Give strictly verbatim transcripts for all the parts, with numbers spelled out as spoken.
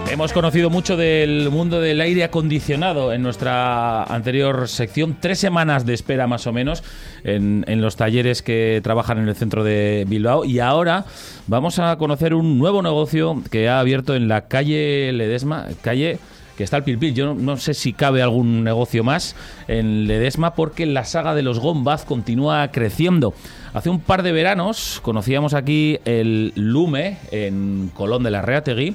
Hemos conocido mucho del mundo del aire acondicionado en nuestra anterior sección. Tres semanas de espera más o menos en, en los talleres que trabajan en el centro de Bilbao. Y ahora vamos a conocer un nuevo negocio que ha abierto en la calle Ledesma, calle que está al pil pil. Yo no, no sé si cabe algún negocio más en Ledesma porque la saga de los Gombaz continúa creciendo. Hace un par de veranos conocíamos aquí el Lume en Colón de la Reategui.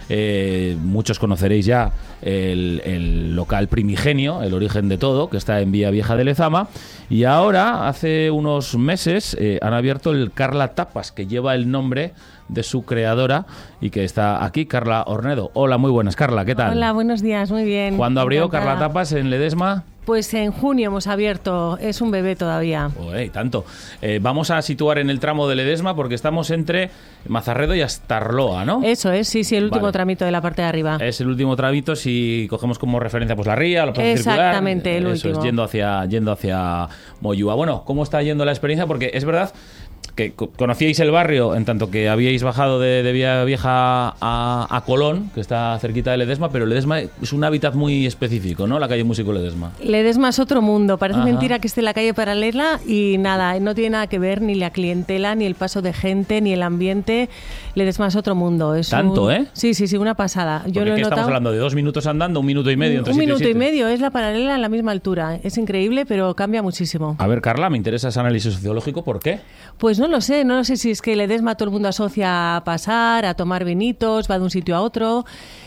Eh, muchos conoceréis ya el, el local Primigenio, el origen de todo, que está en Vía Vieja de Lezama. Y ahora, hace unos meses, eh, han abierto el Carla Tapas, que lleva el nombre de su creadora y que está aquí, Carla Ornedo. Hola, muy buenas, Carla, ¿qué tal? Hola, buenos días, muy bien. ¿Cuándo abrió Encantada. Carla Tapas en Ledesma? Pues en junio hemos abierto, es un bebé todavía. Uy, tanto. Eh, vamos a situar en el tramo de Ledesma porque estamos entre Mazarredo y Astarloa, ¿no? Eso es, sí, sí, el último Vale. tramito de la parte de arriba. Es el último tramito si cogemos como referencia pues la ría, la plaza circular. Exactamente, el Eso último. es, yendo hacia, yendo hacia Moyúa. Bueno, ¿cómo está yendo la experiencia? Porque es verdad que co- conocíais el barrio en tanto que habíais bajado de, de Vía Vieja a, a Colón, que está cerquita de Ledesma, pero Ledesma es un hábitat muy específico, ¿no? La calle Músico Ledesma. Ledesma es otro mundo, parece Ajá. mentira que esté en la calle paralela y nada, no tiene nada que ver ni la clientela, ni el paso de gente, ni el ambiente. Ledesma es otro mundo. Es Tanto, un... ¿eh? Sí, sí, sí, una pasada. Yo Porque lo he ¿qué estamos notado. hablando? ¿De dos minutos andando, un minuto y medio? Entre Un siete minuto y siete? medio, es la paralela a la misma altura. Es increíble, pero cambia muchísimo. A ver, Carla, me interesa ese análisis sociológico. ¿Por qué? Pues no lo sé, no lo sé si es que Ledesma todo el mundo asocia a pasar, a tomar vinitos, va de un sitio a otro.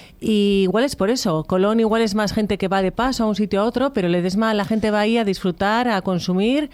Y igual es por eso. Colón igual es más gente que va de paso a un sitio a otro, pero Ledesma la gente va ahí a disfrutar, a consumir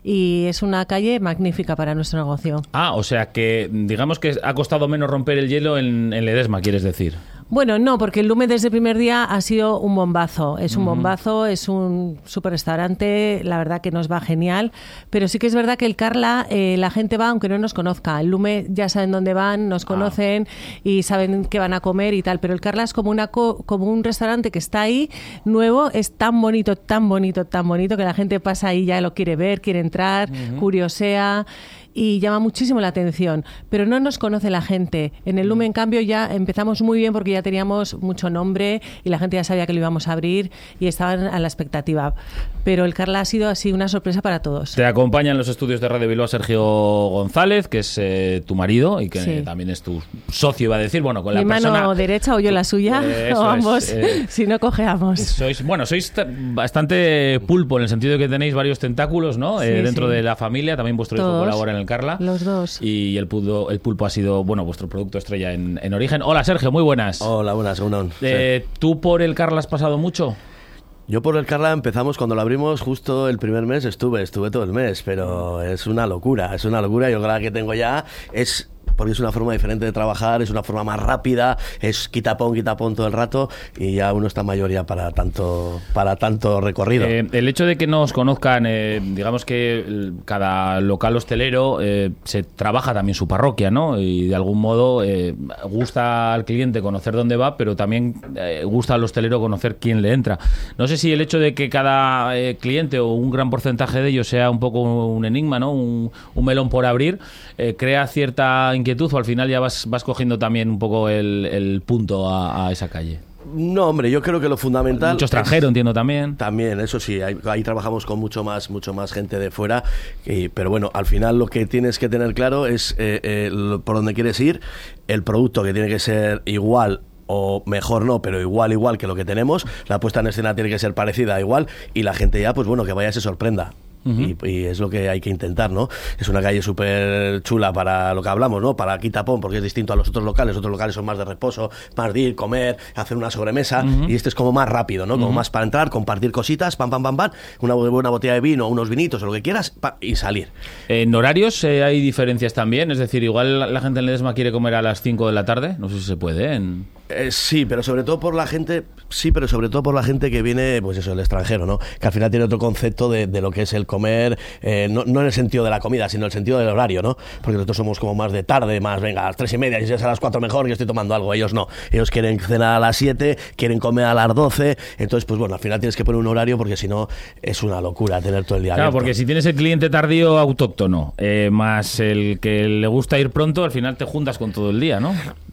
y es una calle magnífica para nuestro negocio. Ah, o sea que digamos que ha costado menos romper el hielo en, en Ledesma, quieres decir. Bueno, no, porque el Lume desde el primer día ha sido un bombazo. Es un bombazo, es un super restaurante, la verdad que nos va genial. Pero sí que es verdad que el Carla, eh, la gente va aunque no nos conozca. El Lume ya saben dónde van, nos conocen y saben qué van a comer y tal. Pero el Carla es como, una co- como un restaurante que está ahí, nuevo, es tan bonito, tan bonito, tan bonito, que la gente pasa ahí, ya lo quiere ver, quiere entrar, curiosea. Y llama muchísimo la atención, pero no nos conoce la gente. En el Lume, en cambio, ya empezamos muy bien porque ya teníamos mucho nombre y la gente ya sabía que lo íbamos a abrir y estaban a la expectativa. Pero el Carla ha sido así una sorpresa para todos. Te acompaña en los estudios de Radio Bilbao Sergio González, que es eh, tu marido y que Sí. también es tu socio, iba a decir, bueno, con Mi la mano persona... derecha o yo la suya, Eh, eso o es, ambos, eh, si no cojeamos. Sois, bueno, sois t- bastante pulpo en el sentido de que tenéis varios tentáculos, ¿no? Sí, Eh, dentro sí. de la familia, también vuestro hijo Todos. colabora en el Carla. Los dos. Y el pulpo, el pulpo ha sido, bueno, vuestro producto estrella en, en origen. Hola, Sergio, muy buenas. Hola, buenas, Unón. Eh, ¿Tú por el Carla has pasado mucho? Yo por el Carla empezamos cuando lo abrimos, justo el primer mes estuve, estuve todo el mes, pero es una locura, es una locura. Yo la que tengo ya es... porque es una forma diferente de trabajar, es una forma más rápida, es quitapón, quitapón todo el rato y ya uno está mayor ya para tanto para tanto recorrido. Eh, el hecho de que nos conozcan, eh, digamos que el- cada local hostelero eh, se trabaja también su parroquia, ¿no? Y de algún modo eh, gusta al cliente conocer dónde va, pero también eh, gusta al hostelero conocer quién le entra. No sé si el hecho de que cada eh, cliente o un gran porcentaje de ellos sea un poco un enigma, ¿no? Un, un melón por abrir, eh, crea cierta inquietud o al final ya vas, vas cogiendo también un poco el, el punto a, a esa calle. No, hombre, yo creo que lo fundamental... Mucho extranjero, entiendo también. También, eso sí, ahí, ahí trabajamos con mucho más mucho más gente de fuera, y, pero bueno, al final lo que tienes que tener claro es eh, eh, lo- por dónde quieres ir, el producto que tiene que ser igual o mejor no, pero igual igual que lo que tenemos, la puesta en escena tiene que ser parecida igual y la gente ya, pues bueno, que vaya se sorprenda. Uh-huh. y, y es lo que hay que intentar, ¿no? Es una calle súper chula para lo que hablamos, ¿no? Para Quitapón, porque es distinto a los otros locales. Otros locales son más de reposo, más de ir, comer, hacer una sobremesa, uh-huh. y este es como más rápido, ¿no? Como uh-huh. más para entrar, compartir cositas, pam, pam, pam, pam, una buena botella de vino, unos vinitos o lo que quieras, pa, y salir. En horarios eh, hay diferencias también, es decir, igual la, la gente en Ledesma quiere comer a las cinco de la tarde, no sé si se puede, ¿eh? En... Eh, sí, pero sobre todo por la gente, sí, pero sobre todo por la gente que viene, pues eso, del extranjero, ¿no? Que al final tiene otro concepto de, de lo que es el comer, eh, no, no en el sentido de la comida, sino en el sentido del horario, ¿no? Porque nosotros somos como más de tarde, más, venga, a las tres y media, y si es a las cuatro mejor, yo estoy tomando algo. Ellos no. Ellos quieren cenar a las siete, quieren comer a las doce, entonces, pues bueno, al final tienes que poner un horario porque si no es una locura tener todo el día Claro, abierto. porque si tienes el cliente tardío autóctono, eh, más el que le gusta ir pronto, al final te juntas con todo el día, ¿no?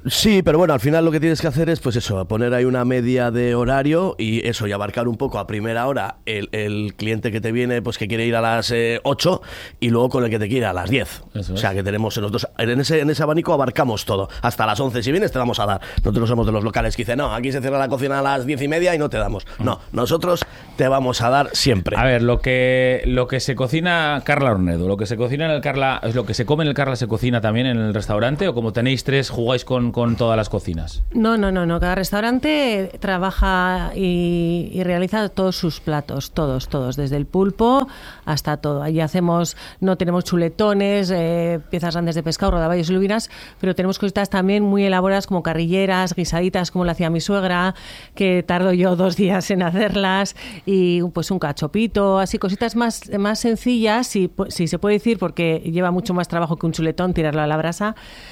Sí, pero bueno, al final lo que tienes que hacer es, pues eso, poner ahí una media de horario y eso, y abarcar un poco a primera hora el, el cliente que te viene, pues que quiere ir a las eh, ocho y luego con el que te quiere ir a las diez. Eso o sea, es. que tenemos nosotros, en ese, en ese abanico abarcamos todo. Hasta las once, si vienes, te vamos a dar. Nosotros somos de los locales que dicen, no, aquí se cierra la cocina a las diez y media y no te damos. No, nosotros te vamos a dar siempre. A ver, lo que, lo que se cocina Carla Ornedo, lo que se cocina en el Carla, es lo que se come en el Carla, se cocina también en el restaurante, o como tenéis tres, jugáis con, con todas las cocinas. No, no, no, no. Cada restaurante trabaja y, y realiza todos sus platos, todos, todos, desde el pulpo hasta todo. Allí hacemos, no tenemos chuletones, eh, piezas grandes de pescado, rodaballos y lubinas, pero tenemos cositas también muy elaboradas como carrilleras, guisaditas, como la hacía mi suegra, que tardo yo dos días en hacerlas, y pues un cachopito, así cositas más, más sencillas, si, si se puede decir, porque lleva mucho más trabajo que un chuletón tirarlo a la brasa,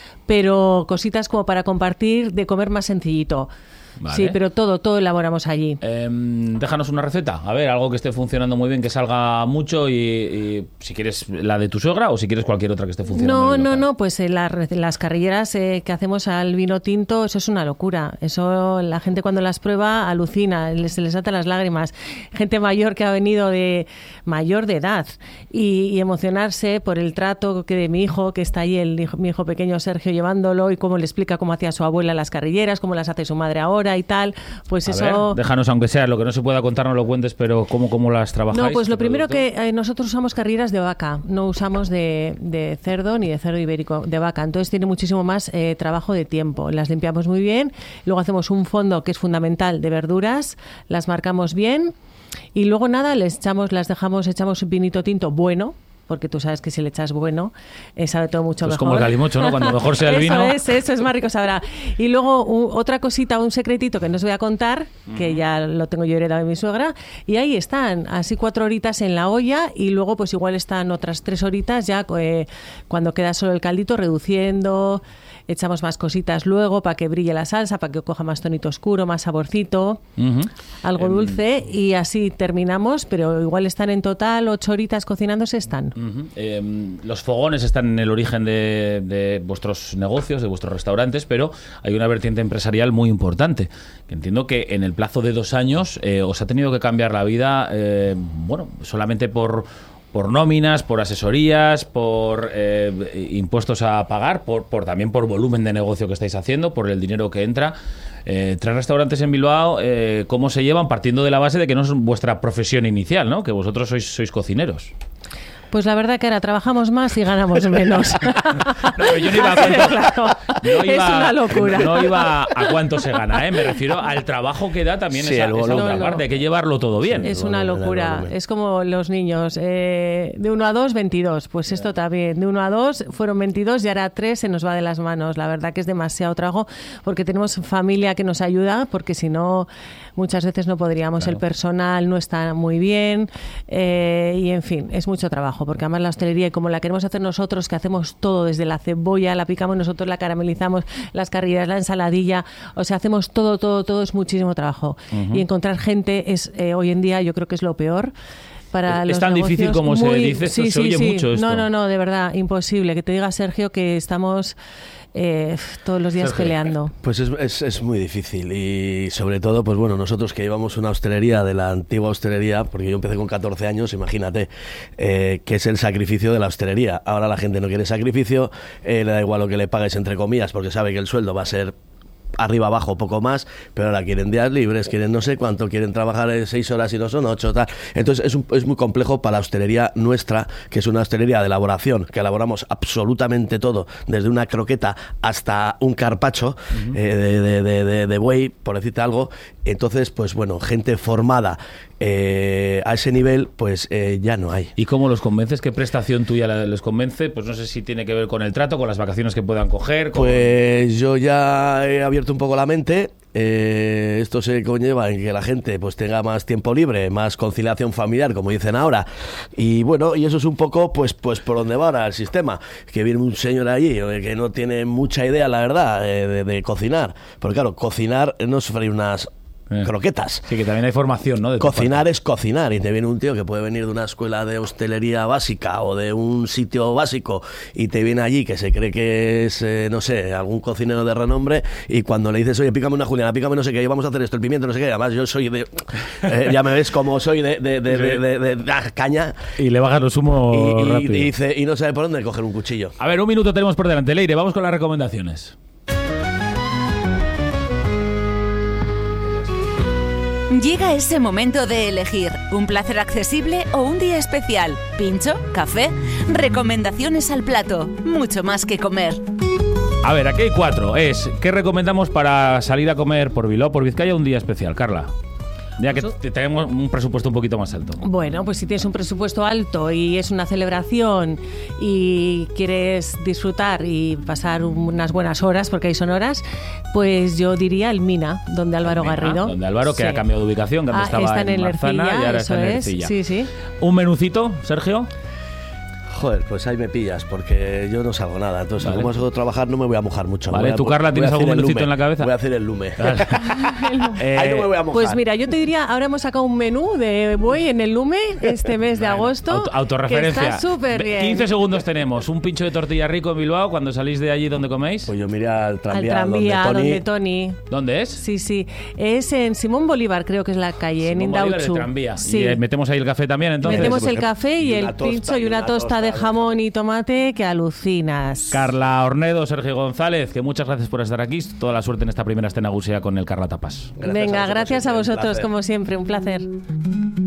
pero cositas como para compartir, de comer más sencillito. Vale. Sí, pero todo, todo elaboramos allí. Eh, déjanos una receta, a ver, algo que esté funcionando muy bien, que salga mucho, y, y si quieres la de tu suegra o si quieres cualquier otra que esté funcionando. No, no, no, pues eh, la, las carrilleras eh, que hacemos al vino tinto, eso es una locura. Eso la gente cuando las prueba alucina, se les saltan las lágrimas. Gente mayor que ha venido de mayor de edad y, y emocionarse por el trato que de mi hijo, que está ahí, el hijo, mi hijo pequeño Sergio, llevándolo, y cómo le explica cómo hacía su abuela las carrilleras, cómo las hace su madre ahora y tal, pues a eso... Ver, déjanos, aunque sea, lo que no se pueda contar no lo cuentes, pero ¿cómo, cómo las trabajáis? No, pues lo primero producto? que eh, nosotros usamos carrilleras de vaca, no usamos de, de cerdo ni de cerdo ibérico, de vaca, entonces tiene muchísimo más eh, trabajo de tiempo. Las limpiamos muy bien, luego hacemos un fondo que es fundamental de verduras, las marcamos bien y luego nada, les echamos, las dejamos, echamos un vinito tinto bueno, porque tú sabes que si le echas bueno, eh, sabe todo mucho pues mejor. Como el calimocho, ¿no? Cuando mejor sea el vino. Eso es, eso es más rico sabrá. Y luego u, otra cosita, un secretito que no os voy a contar, que ya lo tengo yo heredado de mi suegra, y ahí están, así cuatro horitas en la olla, y luego pues igual están otras tres horitas ya eh, cuando queda solo el caldito, reduciendo, echamos más cositas luego para que brille la salsa, para que coja más tonito oscuro, más saborcito, uh-huh. algo dulce, um, y así terminamos, pero igual están en total ocho horitas cocinándose están. Uh-huh. Eh, los fogones están en el origen de, de vuestros negocios, de vuestros restaurantes, pero hay una vertiente empresarial muy importante, que entiendo que en el plazo de dos años eh, os ha tenido que cambiar la vida, eh, bueno, solamente por... por nóminas, por asesorías, por eh, impuestos a pagar, por, por también por volumen de negocio que estáis haciendo, por el dinero que entra. Eh, tres restaurantes en Bilbao, eh, ¿cómo se llevan? Partiendo de la base de que no es vuestra profesión inicial, ¿no? Que vosotros sois, sois cocineros. Pues la verdad que ahora trabajamos más y ganamos menos. No, yo no iba a cuánto, claro, no iba, es una locura. No iba a cuánto se gana, ¿eh? Me refiero al trabajo que da también, sí, esa, esa otra no, parte, hay que llevarlo todo bien. Es una locura, es como los niños, eh, de uno a dos, veintidós, pues esto también, de uno a dos fueron veintidós y ahora tres se nos va de las manos, la verdad que es demasiado trabajo, porque tenemos familia que nos ayuda, porque si no, muchas veces no podríamos, claro. El personal no está muy bien, eh, y en fin, es mucho trabajo, porque además la hostelería, y como la queremos hacer nosotros, que hacemos todo, desde la cebolla, la picamos nosotros, la caramelizamos, las carrillas, la ensaladilla, o sea, hacemos todo, todo, todo, es muchísimo trabajo. Uh-huh. Y encontrar gente es, eh, hoy en día, yo creo que es lo peor. Para es los tan negocios, difícil como muy, se dice, esto, sí, se sí, oye sí. mucho esto. No, no, no, de verdad, imposible. Que te diga, Sergio, que estamos... Eh, todos los días Sergio, peleando. Pues es, es, es muy difícil y sobre todo, pues bueno, nosotros que llevamos una hostelería de la antigua hostelería, porque yo empecé con catorce años, imagínate, eh, que es el sacrificio de la hostelería. Ahora la gente no quiere sacrificio, eh, le da igual lo que le pagues entre comillas, porque sabe que el sueldo va a ser arriba, abajo, poco más, pero ahora quieren días libres, quieren no sé cuánto, quieren trabajar seis horas y no son ocho, tal. Entonces es, un, es muy complejo para la hostelería nuestra, que es una hostelería de elaboración, que elaboramos absolutamente todo, desde una croqueta hasta un carpaccio uh-huh. eh, de, de, de, de, de buey, por decirte algo. Entonces, pues bueno, gente formada eh, a ese nivel, pues eh, ya no hay. ¿Y cómo los convences? ¿Qué prestación tuya les convence? Pues no sé si tiene que ver con el trato, con las vacaciones que puedan coger. Con... Pues yo ya he abierto un poco la mente. Eh, esto se conlleva en que la gente pues tenga más tiempo libre, más conciliación familiar, como dicen ahora, y bueno, y eso es un poco pues pues por donde va ahora el sistema, que viene un señor allí que no tiene mucha idea, la verdad, de, de, de cocinar, porque claro, cocinar no es freír unas eh. croquetas. Sí, que también hay formación, ¿no? De cocinar es cocinar, y te viene un tío que puede venir de una escuela de hostelería básica o de un sitio básico y te viene allí que se cree que es, eh, no sé, algún cocinero de renombre, y cuando le dices, oye, pícame una juliana, pícame no sé qué, vamos a hacer esto, el pimiento, no sé qué, además yo soy de... Eh, ya me ves como soy de, de, de, de, de, de, de ah, caña. Y le bajas los humos y, y, rápido. Y, dice, y no sabe por dónde coger un cuchillo. A ver, un minuto tenemos por delante. Leire, vamos con las recomendaciones. Llega ese momento de elegir un placer accesible o un día especial. ¿Pincho? ¿Café? Recomendaciones al plato. Mucho más que comer. A ver, aquí hay cuatro. Es, ¿qué recomendamos para salir a comer por Bilbao, por Vizcaya, un día especial? Carla. Ya que te- tenemos un presupuesto un poquito más alto. Bueno, pues si tienes un presupuesto alto y es una celebración y quieres disfrutar y pasar unas buenas horas, porque ahí son horas, pues yo diría el Mina, donde Álvaro Mira, Garrido. Donde Álvaro, que Sí. ha cambiado de ubicación, que antes Ah, estaba están en en Marzana Lercilla, y ahora eso está en es. Ercilla. Sí, sí. ¿Un menucito, Sergio? Joder, pues ahí me pillas, porque yo no salgo nada. Entonces, Vale. como salgo a trabajar, no me voy a mojar mucho. Vale, Voy a- ¿tú, Carla, voy tienes a hacer algún el menucito lume. en la cabeza? Voy a hacer el lume. Eh, Ahí no me voy a mojar. Pues mira, yo te diría, ahora hemos sacado un menú de buey en el Lume este mes de agosto. Auto- autorreferencia. Que está súper bien. quince segundos tenemos. Un pincho de tortilla rico en Bilbao cuando salís de allí donde coméis. Pues yo miré al Al tranvía, tranvía, donde Tony... donde Tony. ¿Dónde es? Sí, sí. Es en Simón Bolívar, creo que es la calle, en Simón Bolívar de Indauchu. Tranvía. Sí. Y eh, metemos ahí el café también, entonces. Metemos pues, el café y, y el una tosta, pincho y y una, una tosta tosta de de jamón y tomate que alucinas. Carla Ornedo, Sergio González, que muchas gracias por estar aquí. Toda la suerte en esta primera escena gusea con el Carla Tapas. Gracias Venga, a vosotros, gracias a siempre, un vosotros, placer. como siempre, un placer.